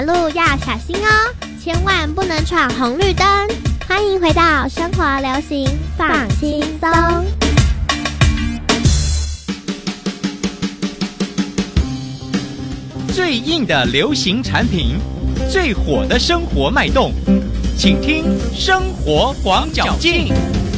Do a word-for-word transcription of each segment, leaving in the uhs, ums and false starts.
路要小心哦，千万不能闯红绿灯。欢迎回到生活流行放轻松。 最硬的流行产品，最火的生活脉动，请听生活广角镜。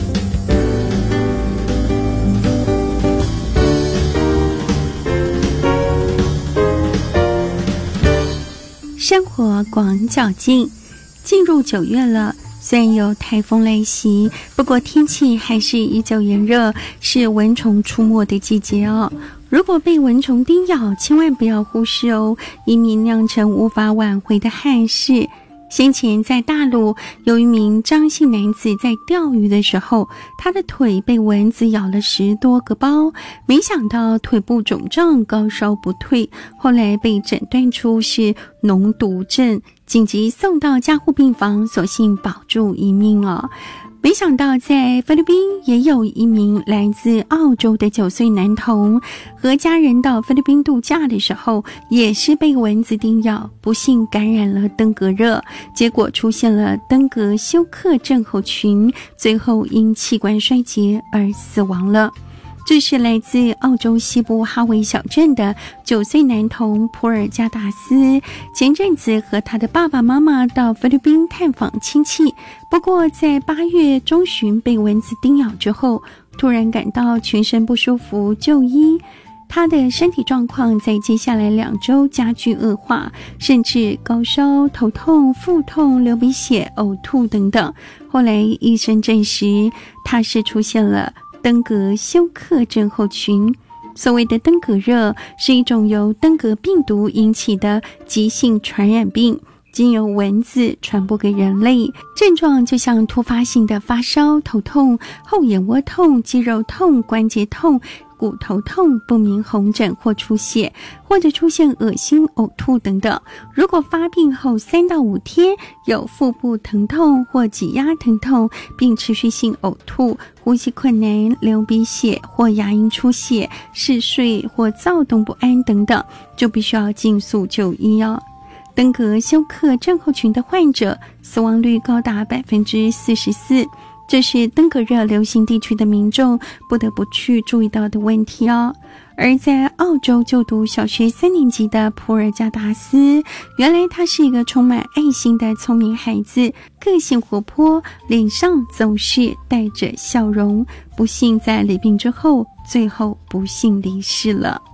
生活广角镜，进入九月了，虽然有台风来袭，不过天气还是依旧炎热，是蚊虫出没的季节哦。如果被蚊虫叮咬，千万不要忽视哦，以免酿成无法挽回的憾事。先前在大陆，有一名张姓男子在钓鱼的时候，他的腿被蚊子咬了十多个包，没想到腿部肿胀，高烧不退，后来被诊断出是脓毒症，紧急送到加护病房，所幸保住一命哦。没想到在菲律宾也有一名来自澳洲的九岁男童，和家人到菲律宾度假的时候，也是被蚊子叮咬，不幸感染了登革热，结果出现了登革休克症候群，最后因气管衰竭而死亡了。这是来自澳洲西部哈维小镇的九岁男童普尔加达斯，前阵子和他的爸爸妈妈到菲律宾探访亲戚，不过在八月中旬被蚊子叮咬之后，突然感到全身不舒服，就医。他的身体状况在接下来两周加剧恶化，甚至高烧、头痛、腹痛、流鼻血、呕吐等等。后来医生证实，他是出现了登革休克症候群。所谓的登革热是一种由登革病毒引起的急性传染病，经由蚊子传播给人类，症状就像突发性的发烧、头痛、后眼窝痛、肌肉痛、关节痛、骨头痛、不明红疹或出血，或者出现恶心、呕吐等等。如果发病后三到五天有腹部疼痛或挤压疼痛，并持续性呕吐、呼吸困难、流鼻血或牙龈出血、嗜睡或躁动不安等等，就必须要尽速就医哦。登革休克症候群的患者死亡率高达百分之四十四，这是登革热流行地区的民众不得不去注意到的问题哦。而在澳洲就读小学三年级的普尔加达斯，原来他是一个充满爱心的聪明孩子，个性活泼，脸上总是带着笑容，不幸在罹病之后，最后不幸离世了。